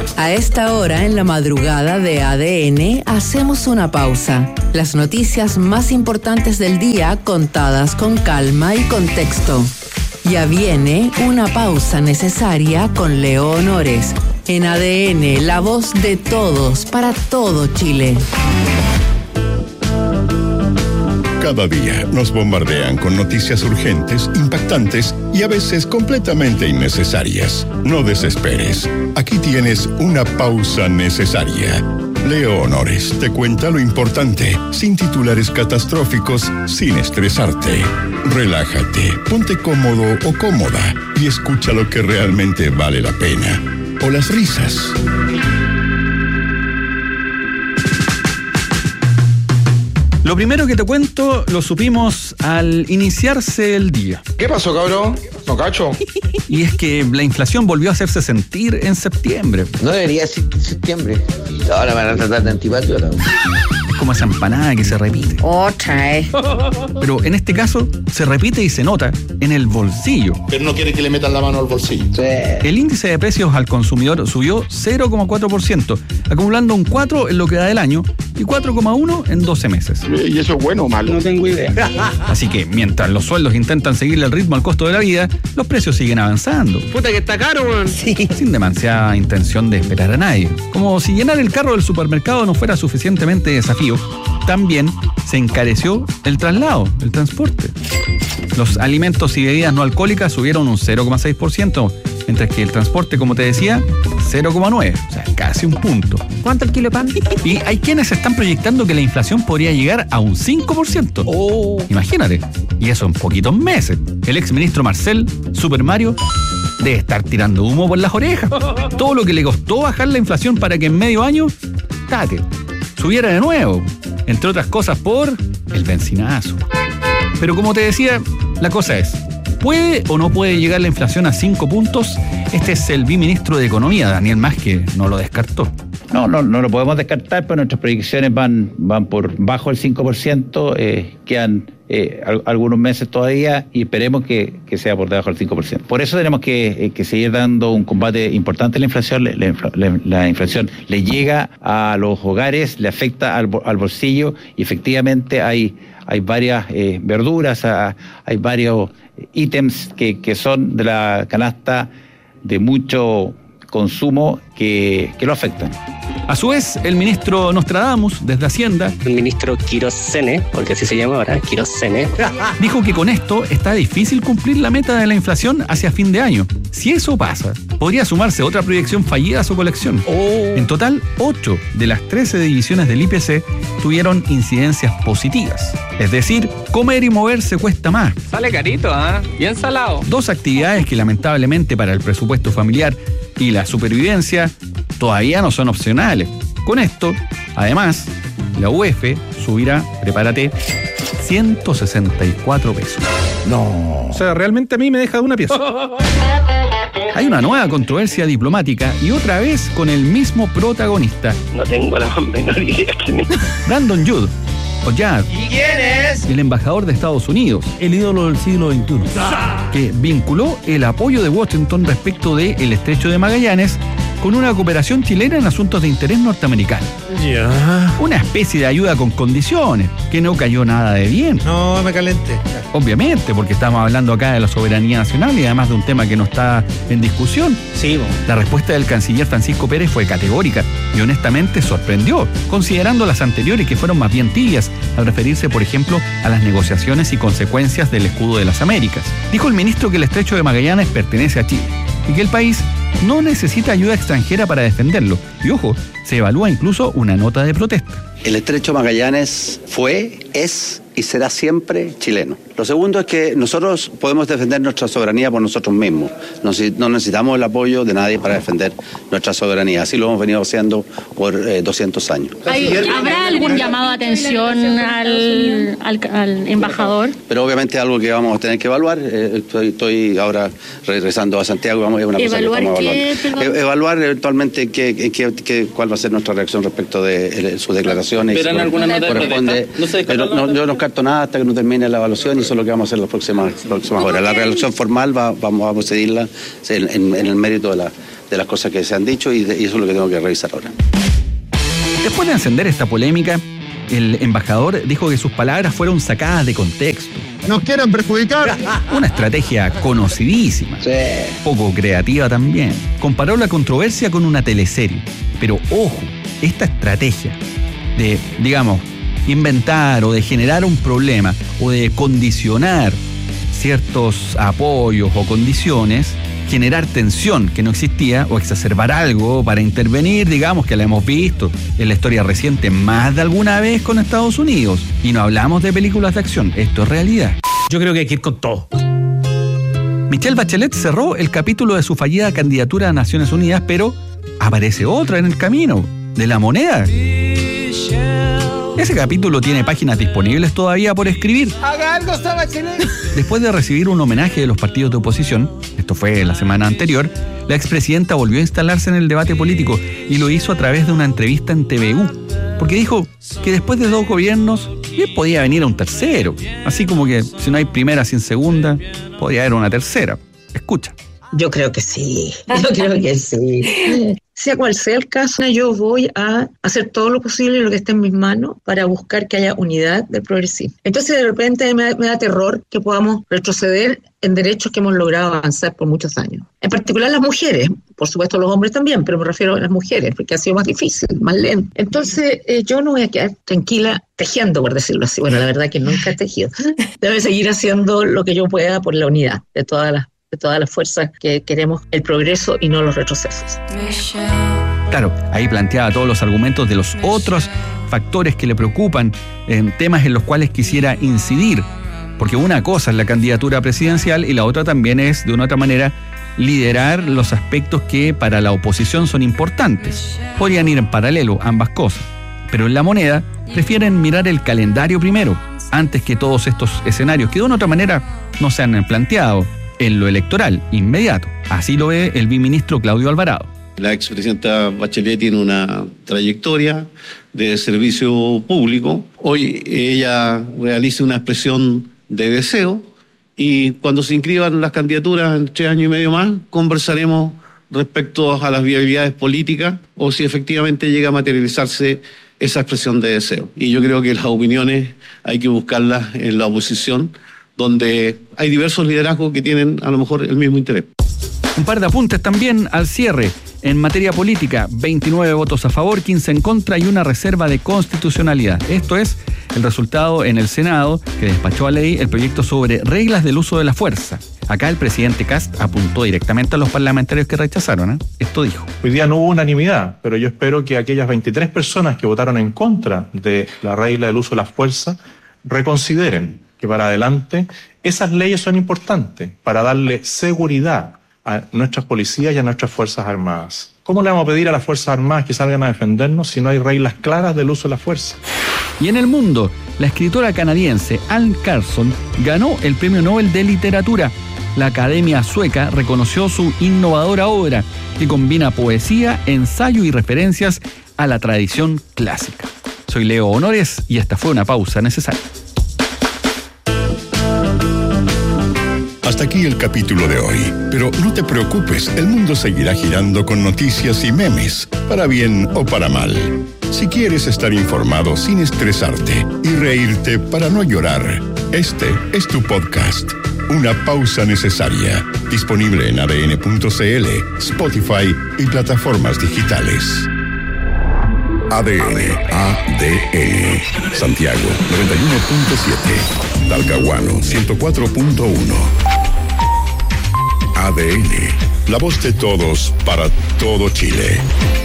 A esta hora, en la madrugada de ADN, hacemos una pausa. Las noticias más importantes del día contadas con calma y contexto. Ya viene una pausa necesaria con Leo Honores. En ADN, la voz de todos para todo Chile. Cada día nos bombardean con noticias urgentes, impactantes y a veces completamente innecesarias. No desesperes. Aquí tienes una pausa necesaria. Leo Honores te cuenta lo importante, sin titulares catastróficos, sin estresarte. Relájate, ponte cómodo o cómoda y escucha lo que realmente vale la pena. O las risas. Lo primero que te cuento lo supimos al iniciarse el día. ¿Qué pasó, cabrón? No cacho. Y es que la inflación volvió a hacerse sentir en septiembre. No debería ser septiembre. Ahora van a tratar de antipatriota. Es como esa empanada que se repite. Otra, Pero en este caso se repite y se nota en el bolsillo. Pero no quiere que le metan la mano al bolsillo. Sí. El índice de precios al consumidor subió 0,4%, acumulando un 4 en lo que da del año y 4,1 en 12 meses. ¿Y eso es bueno o malo? No tengo idea. Así que mientras los sueldos intentan seguirle el ritmo al costo de la vida, los precios siguen avanzando. Puta que está caro, man. sí. Sin demasiada intención de esperar a nadie. Como si llenar el carro del supermercado no fuera suficientemente desafío, también se encareció el traslado, el transporte. Los alimentos y bebidas no alcohólicas subieron un 0,6%, mientras que el transporte, como te decía, 0,9%, o sea, casi un punto. ¿Cuánto el kilo de pan? Y hay quienes están proyectando que la inflación podría llegar a un 5%. Oh. Imagínate, y eso en poquitos meses. El exministro Marcel, Super Mario, debe estar tirando humo por las orejas. Todo lo que le costó bajar la inflación para que en medio año, subiera de nuevo. Entre otras cosas por el benzinazo. Pero como te decía, la cosa es, ¿puede o no puede llegar la inflación a 5 puntos? Este es el viceministro de Economía, Daniel Mas, que no lo descartó. No lo podemos descartar, pero nuestras proyecciones van por bajo el 5%, quedan algunos meses todavía y esperemos que sea por debajo del 5%. Por eso tenemos que seguir dando un combate importante a la inflación. La inflación le llega a los hogares, le afecta al bolsillo y efectivamente hay varias verduras, hay varios ítems que son de la canasta de mucho consumo que lo afectan. A su vez, el ministro Nostradamus, desde Hacienda, El ministro Quirós Sene, porque así se llama ahora, Quirós Sene, dijo que con esto está difícil cumplir la meta de la inflación hacia fin de año. Si eso pasa, podría sumarse otra proyección fallida a su colección. En total, 8 de las 13 divisiones del IPC tuvieron incidencias positivas. Es decir, comer y moverse cuesta más. sale carito, bien salado. 2 actividades que lamentablemente para el presupuesto familiar y la supervivencia todavía no son opcionales. Con esto, además, la UEF subirá, prepárate, 164 pesos. No. O sea, realmente a mí me deja de una pieza. Hay una nueva controversia diplomática y otra vez con el mismo protagonista, No tengo la menor idea quién es. Brandon Judd, o Jad, ¿Y quién es? el embajador de Estados Unidos, El ídolo del siglo XXI. que vinculó el apoyo de Washington respecto del Estrecho de Magallanes con una cooperación chilena en asuntos de interés norteamericano. Ya. Una especie de ayuda con condiciones, que no cayó nada de bien. No, me calenté. Obviamente, porque estamos hablando acá de la soberanía nacional y además de un tema que no está en discusión. Sí, La respuesta del canciller Francisco Pérez fue categórica y honestamente sorprendió, considerando las anteriores que fueron más bien tibias, al referirse, por ejemplo, a las negociaciones y consecuencias del escudo de las Américas. Dijo el ministro que el Estrecho de Magallanes pertenece a Chile y que el país no necesita ayuda extranjera para defenderlo. Y ojo, se evalúa incluso una nota de protesta. El Estrecho Magallanes fue, es y será siempre chileno. Lo segundo es que nosotros podemos defender nuestra soberanía por nosotros mismos. No necesitamos el apoyo de nadie para defender nuestra soberanía. Así lo hemos venido haciendo por 200 años. ¿Habrá algún llamado de atención al embajador? Pero obviamente es algo que vamos a tener que evaluar. Estoy ahora regresando a Santiago. Vamos a ver una cosa que estamos evaluando. Evaluar eventualmente cuál va a ser nuestra reacción respecto de sus declaraciones. ¿Esperan alguna nota de protesta? No sé, pero yo no descarto nada hasta que no termine la evaluación y eso es lo que vamos a hacer las próximas horas. La reacción formal vamos a procedirla en el mérito de de las cosas que se han dicho y eso es lo que tengo que revisar ahora. Después de encender esta polémica, el embajador dijo que sus palabras fueron sacadas de contexto. Nos quieren perjudicar. Una estrategia conocidísima. Sí. Poco creativa también. Comparó la controversia con una teleserie. Pero ojo, esta estrategia de, digamos, inventar o de generar un problema o de condicionar ciertos apoyos o condiciones, generar tensión que no existía o exacerbar algo para intervenir, digamos que la hemos visto en la historia reciente más de alguna vez con Estados Unidos. Y no hablamos de películas de acción, esto es realidad. Yo creo que hay que ir con todo. Michelle Bachelet cerró el capítulo de su fallida candidatura a Naciones Unidas, pero aparece otra en el camino, de La Moneda. Ese capítulo tiene páginas disponibles todavía por escribir. Haga algo, Bachelet. Después de recibir un homenaje de los partidos de oposición, esto fue la semana anterior, la expresidenta volvió a instalarse en el debate político y lo hizo a través de una entrevista en TVU, porque dijo que después de 2 gobiernos bien podía venir a un tercero, así como que si no hay primera sin segunda, podría haber una tercera. Escucha. Yo creo que sí, Sea cual sea el caso, yo voy a hacer todo lo posible, lo que esté en mis manos, para buscar que haya unidad del progresismo. Entonces, de repente me da terror que podamos retroceder en derechos que hemos logrado avanzar por muchos años. En particular las mujeres, por supuesto los hombres también, pero me refiero a las mujeres, porque ha sido más difícil, más lento. Entonces, yo no voy a quedar tranquila tejiendo, por decirlo así. Bueno, la verdad que nunca he tejido. Debo seguir haciendo lo que yo pueda por la unidad de todas las fuerzas que queremos el progreso y no los retrocesos. Claro, ahí planteaba todos los argumentos de los otros factores que le preocupan, en temas en los cuales quisiera incidir, porque una cosa es la candidatura presidencial y la otra también es, de una otra manera, liderar los aspectos que para la oposición son importantes. Podrían ir en paralelo ambas cosas, pero en La Moneda prefieren mirar el calendario primero, antes que todos estos escenarios que de una otra manera no se han planteado en lo electoral inmediato. Así lo ve el viceministro Claudio Alvarado. La expresidenta Bachelet tiene una trayectoria de servicio público. Hoy ella realiza una expresión de deseo y cuando se inscriban las candidaturas en 3 años y medio más, conversaremos respecto a las viabilidades políticas o si efectivamente llega a materializarse esa expresión de deseo. Y yo creo que las opiniones hay que buscarlas en la oposición, donde hay diversos liderazgos que tienen a lo mejor el mismo interés. Un par de apuntes también al cierre. En materia política, 29 votos a favor, 15 en contra y una reserva de constitucionalidad. Esto es el resultado en el Senado, que despachó a ley el proyecto sobre reglas del uso de la fuerza. Acá el presidente Kast apuntó directamente a los parlamentarios que rechazaron. Esto dijo. Hoy día no hubo unanimidad, pero yo espero que aquellas 23 personas que votaron en contra de la regla del uso de la fuerza reconsideren que para adelante esas leyes son importantes para darle seguridad a nuestras policías y a nuestras Fuerzas Armadas. ¿Cómo le vamos a pedir a las Fuerzas Armadas que salgan a defendernos si no hay reglas claras del uso de la fuerza? Y en el mundo, la escritora canadiense Anne Carson ganó el Premio Nobel de Literatura. La Academia Sueca reconoció su innovadora obra, que combina poesía, ensayo y referencias a la tradición clásica. Soy Leo Honores y esta fue una pausa necesaria. Hasta aquí el capítulo de hoy, pero no te preocupes, el mundo seguirá girando con noticias y memes, para bien o para mal. Si quieres estar informado sin estresarte y reírte para no llorar, este es tu podcast, Una Pausa Necesaria, disponible en adn.cl, Spotify y plataformas digitales. ADN, Santiago 91.7, Talcahuano 104.1. ADN, la voz de todos para todo Chile.